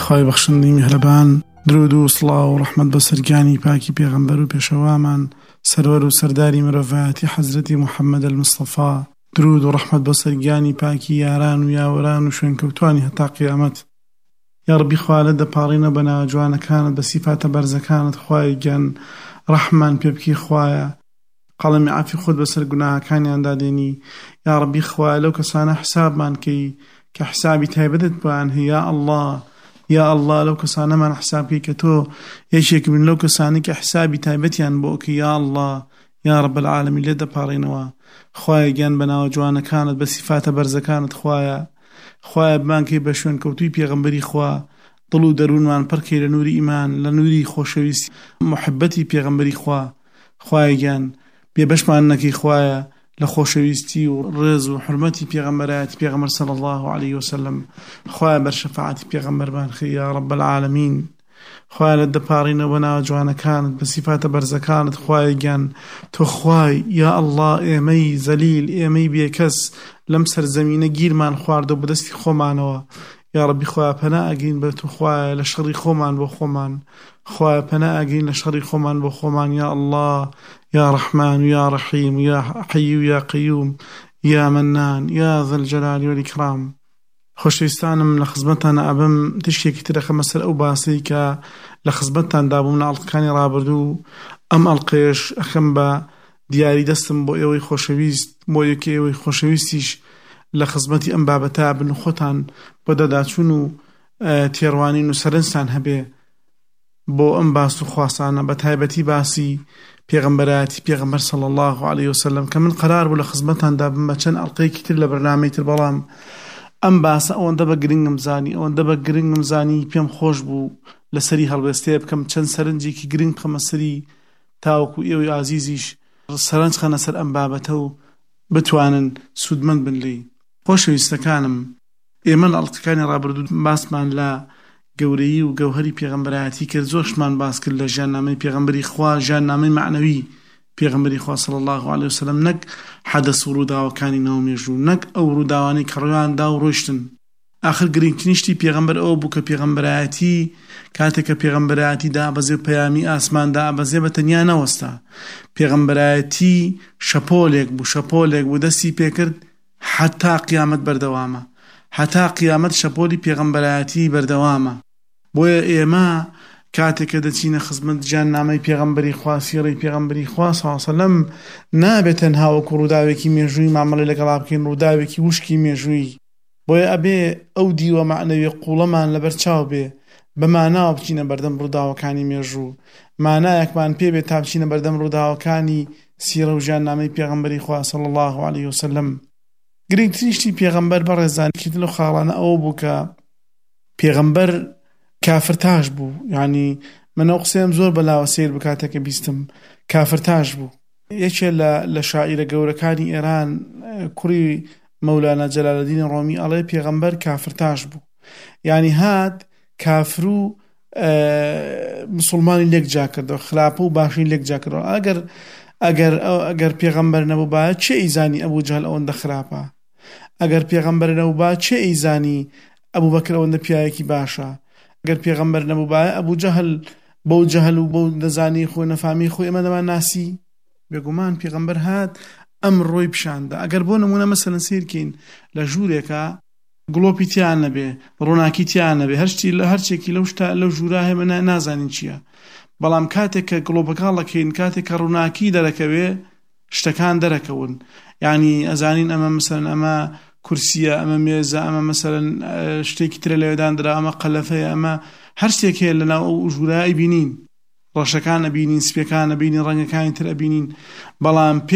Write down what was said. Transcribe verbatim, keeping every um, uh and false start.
خواهی بخشندی مهربان، درود و صلاة و رحمت بسرگانی پاکی پیغمبر و پیشوامان سرور و سرداری مروفاتی حضرت محمد المصطفى، درود و رحمت بسرگانی پاکی یاران و یاوران و شوێنکەوتوانی هەتا قیامەت. یا ربی خوالە دەپاڕینە بە ناوجوانەکانت بە سیفاتە بەرزەکانت، خوای گیان ڕەحمان پێ بکەی، خوایە قەڵەمی عەفی خۆت بەسەر گوناهەکانیان دادێنی. یا ربی خوای لەو کەسانە حسابمان کەی کە حسابی تایبەتت بۆیان هەیە. یا الله یا الله لەو کەسانەمان حساب کەی کە تۆ یەکێک بن لەو کەسانی کە حسابی تایبەتیان بۆ کەی. یا الله یا رب العالمین لێ دەپاڕینەوە، خوای گیان بە ناوجوانەکانت بە سیفاتە بەرزەکانت، خوایە خوایە بمان کەی بە شوێنکەوتووی پێغەمبەری خوا، دڵ و دەروونمان پڕکەی لە نووری ئیمان، لە نووری خۆشەویستی محبەتی پێغەمبەری خوا. خوای گیان بێبەشمان نەکەی، خوایە لە خۆشەویستی و ڕێز و حرمەتی پێغەمبەرایەتی پێغەمبەر صلی الله عليه وسلم. خوایە بەر شەفاعەتی پێغەمبەرمان خەی یا رب العالمین. خوایە لە دەپاڕینەوە ناوجوانەکانت بە سیفاتە بەرزەکانت، خوای گیان تۆ خوای یا الله ئێمەی زەلیل ئێمەی بێکەس لەم سەرزەمینە گیرمان خواردە و بەدەستی خۆمانەوە. یا ربی خوایە پەنا ئەگەین بە تۆ، خوایە لە شەڕی خۆمان بۆ خۆمان، خوایە پەنا ئەگەین لە شەڕی خۆمان بۆ خۆمان. یا الله یا رحمن و یا رحیم و یا حی و یا قیوم یا منان یا ذا الجلال والإکرام. خۆشەویستانم لە خزمەتتانە ئەبم تشتێکی ترەخەمە سەر ئەو باسی کە لە خزمەتتان دابووم لە ئەڵقەکانی ڕابردوو. ئەم ئەڵقەیەش ئەخەم بە دیاری دەستم بۆ ئێوەی خۆشەویست، بۆ یەکێ ئێوەی خۆشەویستیش لە خزمەتی ئەم بابەتە بن و خۆتان بۆ دەداچوون و تێڕوانین و سەرنجتان هەبێ بۆ ئەم باس و خواسانە، بە تایبەتی باسی پێغەمبەرایەتی پێغەمبەر صلی الله عليه وسلم کە من قرار بوو لە خزمەتتان دابم بە چەند ئەڵقەیەکی تر لە بەرنامەی تر، بەڵام ئەم باسە ئەوەندە بە گرنگم زانی ئەوەندە بە گرنگم زانی پێم خۆش بوو لەسەری هەڵوێستەیە بکەم، چەند سەرنجێکی گرنگ بخەمە سەری تاوەکو ئێوەی ئازیزیش سەرنج خەنە سەر ئەم بابەتە و بتوانن سوودمەند بن لێی. خۆشەویستەکانم، ئێمە لە ئەڵقەکانی ڕابردوو باسمان لە گەورەیی و گەوهەری پێغەمبەرایەتی کرد، زۆرشمان باس کرد لە ژیاننامەی پێغەمبەری خوا، ژیاننامەی معنەوی پێغەمبەری خوا صلی الله عليه وسلم، نەک حەدەث و ڕووداوەکانی ناومێژوو، نەک ئەو ڕووداوانەی کە ڕوویاندا و ڕۆیشتن. ئاخر گرنگترینشتی پێغەمبەر ئەوە بوو کە پێغەمبەرایەتی کاتێک کە پێغەمبەرایەتی دابەزێ و پەیامی ئاسمان دابەزێ بە تەنیا نەوەستا. پێغەمبەرایەتی شەپۆلێک بوو، شەپۆلێک بوو دەستی پێکرد حتا قیامەت بەردەوامە، حتا قیامەت شەپۆلی پێغەمبەرایەتی بەردەوامە. بۆیە ئێمە کاتێک کە دەچینە خزمەت ژیاننامەی پێغەمبەری خوا، سیرەی پێغەمبەری خوا صلی الله علیه وسلم، نابێت تەنها وەکو ڕووداوێکی مێژووی مامەڵەی لەگەڵا بکەین، ڕووداوێکی وشکی مێژووی. بۆیە ئەبێ ئەو دیوە معنەوی قوڵەمان لەبەر چاو بێ، بە ماناوە بچینە بەردەم ڕووداوەکانی مێژوو، مانایەکمان پێ بێت تا بچینە بەردەم ڕووداوەکانی سیرە و ژیاننامەی پێغەمبەری خوا صلی الله عليه وسلم. گرنگترینشتی پێغەمبەر بەڕێزانی لەو خاڵانە ئەوە بوو کە پێغەمبەر کافرتاش بوو. یعنی من ئەو قسەیەم زۆر بەلاوە سیر بکاتێکە بیستم، کافرتاش بوو. یەکێ لە شاعیرە گەورەکانی ئێران کوڕی مەولانا جەلالەدین ڕۆمی ئەڵێ پێغەمبەر کافرتاش بوو، یعنی هات کافر و مسلمانی لێک جا کردەوە، خراپە و باشی لێک جا کردەوە. ئەگەر ئەگەر ئەگەر پێغەمبەر نەبوو با چێ ئیزانی ئەبوو جەهل ئەوەندە خراپە؟ ئەگەر پێغەمبەر نەبوو با چێ ئیزانی ئەبوو بەکر ئەوەندە پیاوێکی باشە؟ ئەگەر پێغەمبەر نەبوو با ئەبوو جەهل بەو جەهل و بەو نەزانی خۆی نەفامی خۆی ئێمە دەمان ناسی. بێگومان پێغەمبەر هات ئەم ڕۆی پیشاندا. ئەگەر بۆ نمونە مەسەلەن سیرکەین لە ژوورێکە گڵۆپی تیان نەبێ، ڕووناکی تیان نەبێ، هەرچی لە هەرچێکی لەو شتا لەو ژوورا هەیە نازانین چییە، بەڵام کاتێک کە گڵۆپەکاڵەکەین، کاتێک کە ڕووناکی دەرەکەوێ شتەکان دەرەکەون. یعنی ئەزانین ئەمە مەسەلەن ئەمە کورسیە، ئەمە مێزە، ئەمە مەسەلەن شتێکی ترە لەوێدانرا، ئەمە قەلەفەیە، ئەمە هەر شتێک هەیە لەناو ئەو ژوورا ئەبینین، ڕەشەکان ئەبینین، سپیەکان ئەبینین، ڕەنگەکانی تر ئەبینین. بەڵام